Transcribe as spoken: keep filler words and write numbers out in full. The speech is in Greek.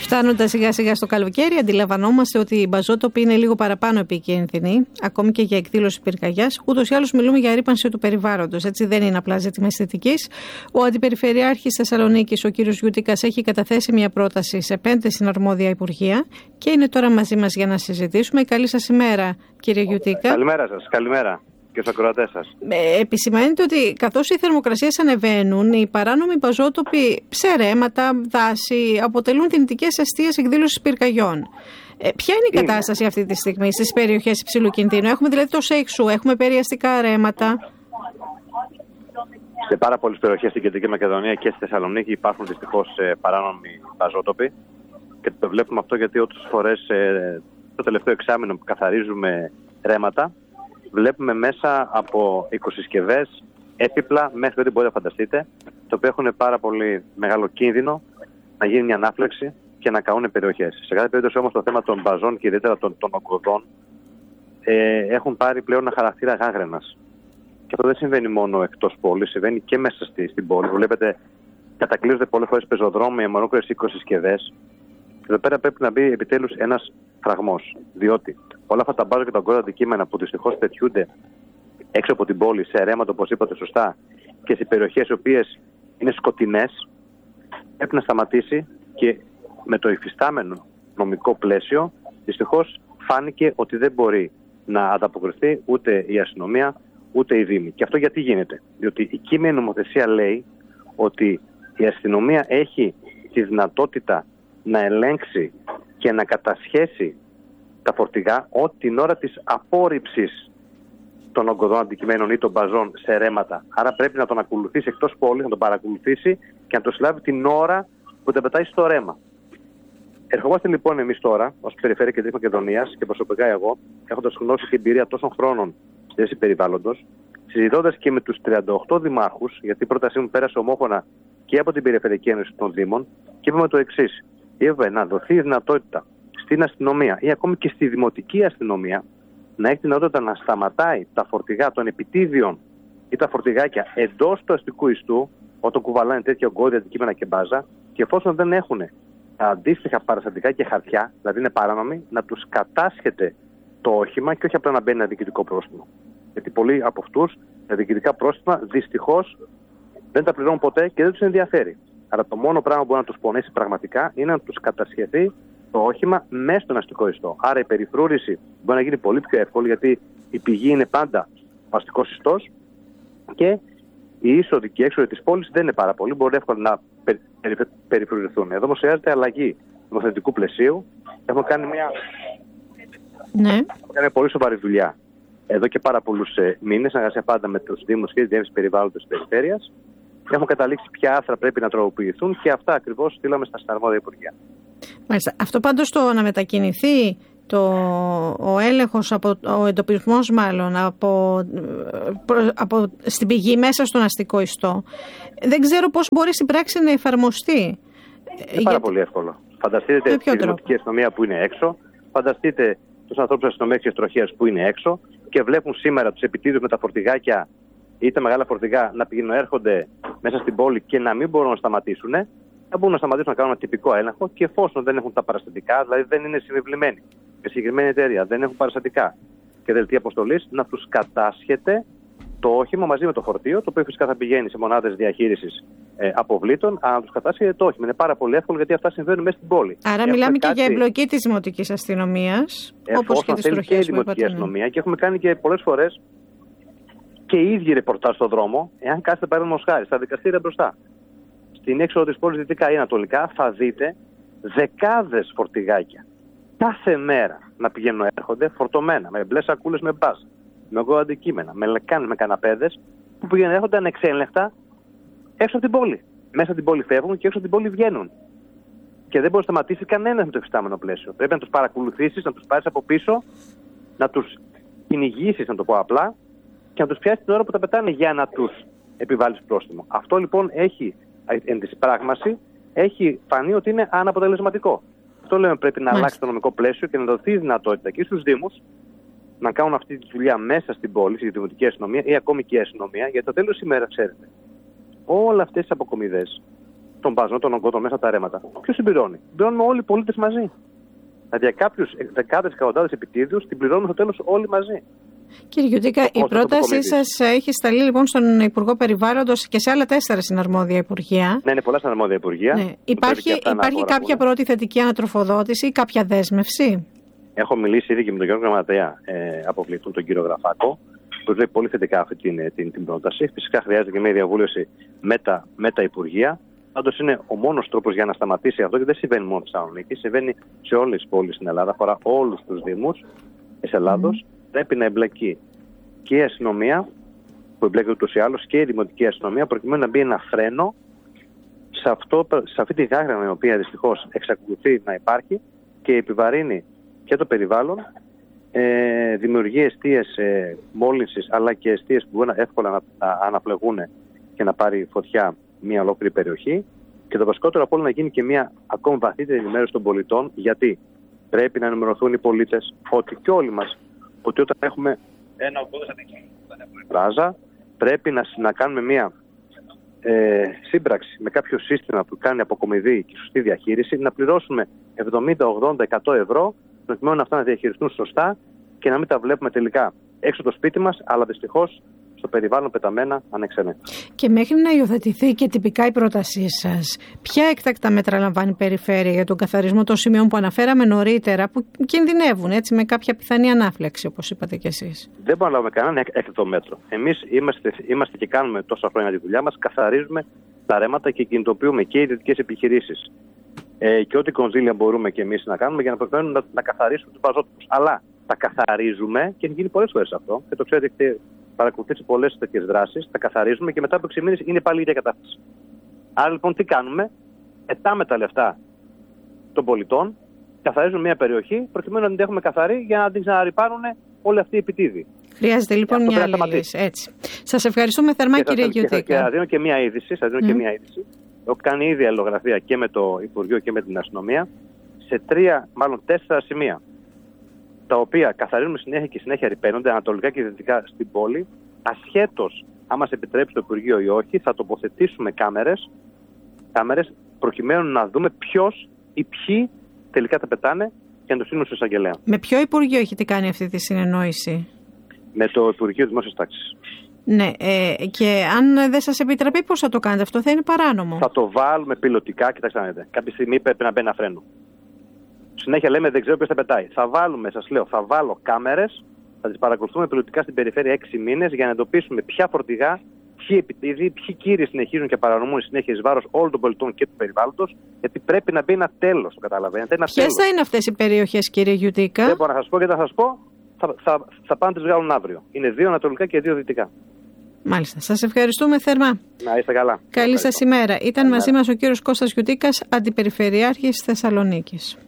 Φτάνοντας σιγά σιγά στο καλοκαίρι, αντιλαμβανόμαστε ότι οι μπαζότοποι είναι λίγο παραπάνω επικίνδυνοι, ακόμη και για εκδήλωση πυρκαγιάς. Ούτως ή άλλως μιλούμε για ρύπανση του περιβάλλοντος. Έτσι δεν είναι απλά ζήτημα αισθητικής. Ο Αντιπεριφερειάρχης Θεσσαλονίκης, ο κ. Γιούτικας, έχει καταθέσει μια πρόταση σε πέντε συναρμόδια υπουργεία και είναι τώρα μαζί μας για να συζητήσουμε. Καλή σας ημέρα, κύριε Γιούτικα. Καλημέρα σας. Καλημέρα. Και στους ακροατές σας. Ε, επισημαίνεται ότι καθώς οι θερμοκρασίες ανεβαίνουν, οι παράνομοι μπαζότοποι σε ρέματα, δάση, αποτελούν δυνητικές αιστείες εκδήλωσης πυρκαγιών. Ε, ποια είναι η είναι. κατάσταση αυτή τη στιγμή στις περιοχές υψηλού κινδύνου? Έχουμε δηλαδή το ΣΕΙΞΟΥ, έχουμε περιαστικά ρέματα. Σε πάρα πολλές περιοχές στην Κεντρική Μακεδονία και στη Θεσσαλονίκη υπάρχουν δυστυχώς παράνομοι μπαζότοποι. Και το βλέπουμε αυτό γιατί όσες φορές το τελευταίο εξάμηνο που καθαρίζουμε ρέματα, βλέπουμε μέσα από οικοσυσκευές, έπιπλα, μέχρι ό,τι μπορείτε να φανταστείτε, το οποίο έχουν πάρα πολύ μεγάλο κίνδυνο να γίνει μια ανάφλεξη και να καούν περιοχές. Σε κάθε περίπτωση όμως το θέμα των μπαζών και ιδιαίτερα των, των ογκωδών ε, έχουν πάρει πλέον ένα χαρακτήρα γάγρενας. Και αυτό δεν συμβαίνει μόνο εκτός πόλης, συμβαίνει και μέσα στη, στην πόλη. Βλέπετε, κατακλείζονται πολλές φορές πεζοδρόμια, μονόκρες οικοσυσκευές. Και εδώ πέρα πρέπει να μπει επιτέλους ένας φραγμός. Διότι όλα αυτά τα μπάζα και τα ογκώδα αντικείμενα που δυστυχώς πετιούνται έξω από την πόλη, σε ρέματα όπως είπατε σωστά, και σε περιοχές οι οποίες είναι σκοτεινές, πρέπει να σταματήσει και με το υφιστάμενο νομικό πλαίσιο δυστυχώς φάνηκε ότι δεν μπορεί να ανταποκριθεί ούτε η αστυνομία ούτε η Δήμη. Και αυτό γιατί γίνεται? Διότι η κείμενη νομοθεσία λέει ότι η αστυνομία έχει τη δυνατότητα να ελέγξει και να κατασχέσει τα φορτηγά ό, την ώρα της απόρριψης των ογκωδών αντικειμένων ή των μπαζών σε ρέματα. Άρα πρέπει να τον ακολουθήσει εκτός πόλης, να τον παρακολουθήσει και να το συλλάβει την ώρα που τα πετάει στο ρέμα. Ερχόμαστε λοιπόν εμείς τώρα, ως Περιφέρεια Κεντρικής Μακεδονίας και προσωπικά εγώ, έχοντας γνώση και εμπειρία τόσων χρόνων στη θέση περιβάλλοντος, συζητώντας και με τους τριάντα οκτώ δημάρχους, γιατί η πρότασή μου πέρασε ομόφωνα και από την Περιφερειακή Ένωση των Δήμων, και είπαμε το εξής. Είπαμε να δοθεί η δυνατότητα στην αστυνομία ή ακόμη και στη δημοτική αστυνομία να έχει τη δυνατότητα να σταματάει τα φορτηγά των επιτίδιων ή τα φορτηγάκια εντός του αστικού ιστού, όταν κουβαλάνε τέτοια ογκώδια αντικείμενα και μπάζα, και εφόσον δεν έχουν αντίστοιχα παραστατικά και χαρτιά, δηλαδή είναι παράνομοι, να τους κατάσχεται το όχημα και όχι απλά να μπαίνει ένα διοικητικό πρόστιμο. Γιατί πολλοί από αυτούς τα διοικητικά πρόστιμα δυστυχώς δεν τα πληρώνουν ποτέ και δεν τους ενδιαφέρει. Άρα το μόνο πράγμα που μπορεί να τους πονέσει πραγματικά είναι να τους κατασχεθεί το όχημα μέσα στον αστικό ιστό. Άρα η περιφρούρηση μπορεί να γίνει πολύ πιο εύκολη, γιατί η πηγή είναι πάντα ο αστικός ιστός και οι είσοδοι και οι έξοδοι της πόλης δεν είναι πάρα πολύ, μπορεί εύκολα να περι, περι, περιφρουρηθούν. Εδώ όμως χρειάζεται αλλαγή νομοθετικού πλαισίου. Έχουμε κάνει μια, ναι. Έχουμε κάνει πολύ σοβαρή δουλειά εδώ και πάρα πολλούς ε, μήνες, συνεργασία πάντα με τους Δήμους και τη Διεύθυνση Περιβάλλοντος της Περιφέρειας. Έχουμε καταλήξει ποια άρθρα πρέπει να τροποποιηθούν και αυτά ακριβώς στείλαμε στα συναρμόδια υπουργεία. Μάλιστα. Αυτό πάντως το να μετακινηθεί το, ο έλεγχος, από, ο εντοπισμός μάλλον από, από, στην πηγή μέσα στον αστικό ιστό, δεν ξέρω πώς μπορεί στην πράξη να εφαρμοστεί. Είναι πάρα Για... πολύ εύκολο. Φανταστείτε τη δημοτική αστυνομία που είναι έξω, φανταστείτε τους ανθρώπους αστυνομίας και αστροχείας που είναι έξω και βλέπουν σήμερα τους επιτίδιους με τα φορτηγάκια ή τα μεγάλα φορτηγά να πηγαίνουν έρχονται μέσα στην πόλη και να μην μπορούν να σταματήσουν. Θα μπορούν να σταματήσουν να κάνουν ένα τυπικό έλεγχο και εφόσον δεν έχουν τα παραστατικά, δηλαδή δεν είναι συμβεβλημένοι με συγκεκριμένη εταιρεία, δεν έχουν παραστατικά και δελτία αποστολής, να τους κατάσχεται το όχημα μαζί με το φορτίο, το οποίο φυσικά θα πηγαίνει σε μονάδες διαχείρισης ε, αποβλήτων, αλλά να τους κατάσχεται το όχημα. Είναι πάρα πολύ εύκολο γιατί αυτά συμβαίνουν μέσα στην πόλη. Άρα έχουμε μιλάμε κάτι... και για εμπλοκή της δημοτικής αστυνομίας, όπως και της τροχίας. Και η δημοτική αστυνομία και έχουμε κάνει και πολλές φορές και οι ίδιοι ρεπορτάζ στον δρόμο, εάν κάθετε παραδείγματος χάρη στα δικαστήρια μπροστά, στην έξοδο της πόλης δυτικά ή ανατολικά, θα δείτε δεκάδες φορτηγάκια κάθε μέρα να πηγαίνουν έρχονται φορτωμένα με μπλε σακούλες, με μπάζ, με ογκώδα αντικείμενα, με λεκάνες, με καναπέδες που πηγαίνουν έρχονται ανεξέλεγκτα έξω από την πόλη. Μέσα από την πόλη φεύγουν και έξω από την πόλη βγαίνουν. Και δεν μπορεί να σταματήσει κανένας με το εφιστάμενο πλαίσιο. Πρέπει να τους παρακολουθήσεις, να τους πάρεις από πίσω, να τους κυνηγήσεις, να το πω απλά, και να τους πιάσεις την ώρα που τα πετάνε για να τους επιβάλλεις πρόστιμο. Αυτό λοιπόν έχει, εν της πράγμαση, έχει φανεί ότι είναι αναποτελεσματικό. Αυτό λέμε πρέπει να Μάλιστα. αλλάξει το νομικό πλαίσιο και να δοθεί δυνατότητα και στους Δήμους να κάνουν αυτή τη δουλειά μέσα στην πόλη, στη δημοτική αστυνομία ή ακόμη και η αστυνομία, γιατί το τέλος της ημέρας, ξέρετε, όλα αυτές τις αποκομιδές στον παζό, τον ογκότο μέσα τα ρέματα. Ποιος την πληρώνει? Πληρώνουμε όλοι οι πολίτες μαζί. Δηλαδή για κάποιους δεκάδες εκατοντάδες επιτίδιους την πληρώνουμε στο τέλος όλοι μαζί. Κύριε Γιουτίκα, η πρότασή σας έχει σταλεί λοιπόν στον Υπουργό Περιβάλλοντος και σε άλλα τέσσερα συναρμόδια υπουργεία. Ναι, είναι πολλά συναρμόδια υπουργεία. Ναι. Υπάρχει, υπάρχει κάποια πρώτη θετική ανατροφοδότηση ή κάποια δέσμευση? Έχω μιλήσει ήδη και με τον Γιώργο Γραμματέα ε, αποκλειστούν τον κύριο Γραφάκο, που βλέπει πολύ θετικά αυτή την, την, την πρόταση. Φυσικά χρειάζεται και μια διαβούλευση με τα, με τα υπουργεία. Πάντως είναι ο μόνος τρόπος για να σταματήσει αυτό, και δεν συμβαίνει μόνο στη Θεσσαλονίκη, συμβαίνει σε όλες τις πόλεις στην Ελλάδα, αφορά όλους τους δήμους της Ελλάδος. Mm. Πρέπει να εμπλεκεί και η αστυνομία, που εμπλέκει ούτως ή άλλως, και η δημοτική αστυνομία, προκειμένου να μπει ένα φρένο σε, αυτό, σε αυτή τη γάγραμμα η οποία δυστυχώς εξακολουθεί να υπάρχει και επιβαρύνει και το περιβάλλον, ε, δημιουργεί αιστείες ε, μόλυνσης, αλλά και αιστείες που μπορούν εύκολα να, να αναπλεγούν και να πάρει φωτιά μια ολόκληρη περιοχή. Και το βασικότερο από όλα, να γίνει και μια ακόμη βαθύτερη ενημέρωση των πολιτών, γιατί πρέπει να ενημερωθούν οι πολίτες ότι και όλοι μας, ότι όταν έχουμε ένα ογδόντα πλάζα, πρέπει να, να κάνουμε μια ε, σύμπραξη με κάποιο σύστημα που κάνει αποκομιδή και σωστή διαχείριση, να πληρώσουμε εβδομήντα, ογδόντα, εκατό ευρώ, προκειμένου αυτά να διαχειριστούν σωστά και να μην τα βλέπουμε τελικά έξω το σπίτι μας, αλλά δυστυχώς στο περιβάλλον πεταμένα ανεξέλεγκτα. Και μέχρι να υιοθετηθεί και τυπικά η πρότασή σας, ποια έκτακτα μέτρα λαμβάνει η Περιφέρεια για τον καθαρισμό των σημείων που αναφέραμε νωρίτερα, που κινδυνεύουν έτσι με κάποια πιθανή ανάφλεξη, όπως είπατε κι εσείς? Δεν μπορούμε να λάβουμε κανένα έκτακτο μέτρο. Εμείς είμαστε, είμαστε και κάνουμε τόσα χρόνια τη δουλειά μας, καθαρίζουμε τα ρέματα και κινητοποιούμε και ιδιωτικές επιχειρήσεις ε, και ό,τι κονδύλια μπορούμε και εμείς να κάνουμε για να προκειμένου να, να καθαρίσουμε τους παζότυπους. Αλλά τα καθαρίζουμε και έχει γίνει πολλές φορές αυτό και το ξέρετε, έχετε παρακολουθήσει πολλές τέτοιες δράσεις. Τα καθαρίζουμε και μετά από έξι μήνες είναι πάλι η ίδια κατάσταση. Άρα λοιπόν τι κάνουμε? Πετάμε τα λεφτά των πολιτών, καθαρίζουμε μια περιοχή προκειμένου να την έχουμε καθαρή για να την ξαναρρυπάνουν όλοι αυτοί οι επιτίδιοι. Χρειάζεται λοιπόν μια άλλη λύση. Έτσι. Σας ευχαριστούμε θερμά, κύριε Γιουτίκα. Και θα δίνω και μια είδηση. Θα δίνω mm. και μια είδηση. Έχω κάνει ήδη αλληλογραφία και με το Υπουργείο και με την αστυνομία σε τρία, μάλλον τέσσερα σημεία, τα οποία καθαρίζουμε συνέχεια και συνέχεια ρηπαίνονται ανατολικά και δυτικά στην πόλη. Ασχέτως αν μας επιτρέψει το Υπουργείο ή όχι, θα τοποθετήσουμε κάμερες, κάμερες προκειμένου να δούμε ποιος ή ποιοι τελικά τα πετάνε και να το στείλουν στο εισαγγελέα. Με ποιο Υπουργείο έχετε κάνει αυτή τη συνεννόηση? Με το Υπουργείο Δημόσιας Τάξης. Ναι, ε, και αν δεν σας επιτραπεί, πώς θα το κάνετε? Αυτό θα είναι παράνομο. Θα το βάλουμε πιλωτικά. Κοιτάξτε να δείτε. Κάποια στιγμή πρέπει να μπαίνει ένα φρένο. Συνέχεια λέμε δεν ξέρω ποιος θα πετάει. Θα βάλουμε, σας λέω, θα βάλω κάμερες, θα τις παρακολουθούμε πιλωτικά στην περιφέρεια έξι μήνες για να εντοπίσουμε ποια φορτηγά, ποιοι επιτίδιοι, ποιοι κύριοι συνεχίζουν και παρανομούν συνέχεια εις βάρος όλων των πολιτών και του περιβάλλοντος, γιατί πρέπει να μπει ένα τέλος, το καταλαβαίνετε. Ποιες θα είναι αυτές οι περιοχές, κύριε Γιουτίκα? Δεν μπορώ να σας πω, γιατί θα σας πω, θα, θα, θα πάνε τις βγάλουν αύριο. Είναι δύο ανατολικά και δύο δυτικά. Μάλιστα. Σας ευχαριστούμε θερμά. Να είστε καλά. Καλή σας ημέρα. Ήταν μαζί μας ο κύριος Κώστας Γιουτίκας, Αντιπεριφερειάρχης Θεσσαλονίκης.